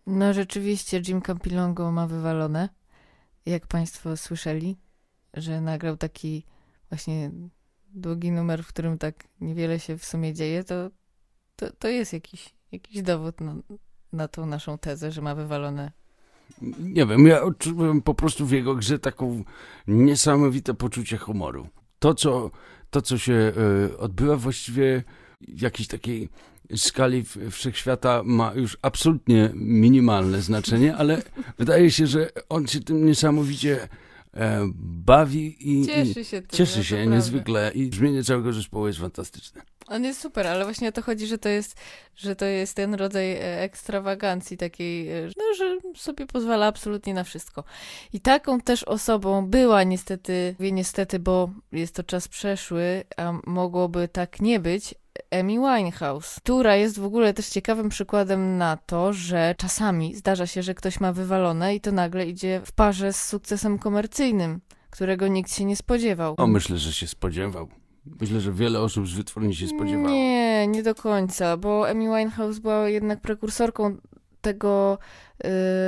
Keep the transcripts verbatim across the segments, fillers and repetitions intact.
No rzeczywiście Jim Campilongo ma wywalone, jak państwo słyszeli, że nagrał taki właśnie długi numer, w którym tak niewiele się w sumie dzieje, to, to, to jest jakiś, jakiś dowód na, na tą naszą tezę, że ma wywalone. Nie wiem, ja odczułem po prostu w jego grze taką niesamowite poczucie humoru. To, co, to, co się y, odbywa właściwie w jakiejś takiej skali wszechświata ma już absolutnie minimalne znaczenie, ale wydaje się, że on się tym niesamowicie e, bawi i cieszy się, tym, cieszy no, się to niezwykle i brzmienie całego zespołu jest fantastyczne. On jest super, ale właśnie o to chodzi, że to jest, że to jest ten rodzaj ekstrawagancji takiej, no, że sobie pozwala absolutnie na wszystko. I taką też osobą była niestety, wie niestety, bo jest to czas przeszły, a mogłoby tak nie być, Amy Winehouse, która jest w ogóle też ciekawym przykładem na to, że czasami zdarza się, że ktoś ma wywalone i to nagle idzie w parze z sukcesem komercyjnym, którego nikt się nie spodziewał. O, myślę, że się spodziewał. Myślę, że wiele osób z wytwórni się spodziewało. Nie, nie do końca, bo Amy Winehouse była jednak prekursorką tego, yy,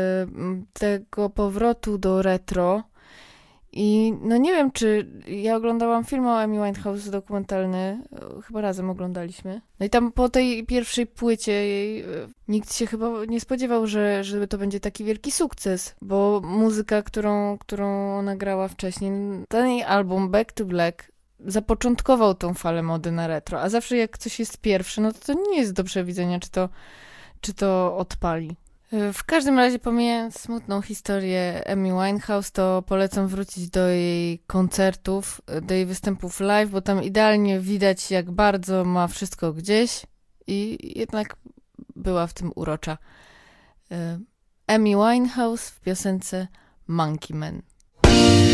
tego powrotu do retro. I no nie wiem, czy ja oglądałam film o Amy Winehouse dokumentalny, chyba razem oglądaliśmy. No i tam po tej pierwszej płycie jej nikt się chyba nie spodziewał, że, że to będzie taki wielki sukces, bo muzyka, którą, którą ona grała wcześniej, ten jej album Back to Black zapoczątkował tą falę mody na retro, a zawsze jak coś jest pierwsze, no to to nie jest do przewidzenia, czy to, czy to odpali. W każdym razie, pomijając smutną historię Amy Winehouse, to polecam wrócić do jej koncertów, do jej występów live, bo tam idealnie widać, jak bardzo ma wszystko gdzieś i jednak była w tym urocza. Amy Winehouse w piosence Monkey Man.